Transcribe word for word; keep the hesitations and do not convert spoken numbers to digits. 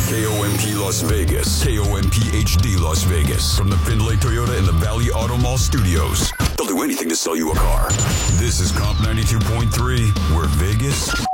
K O M P Las Vegas. K O M P H D Las Vegas. From the Findlay Toyota in the Valley Auto Mall studios. They'll do anything to sell you a car. This is Comp ninety-two point three, where Vegas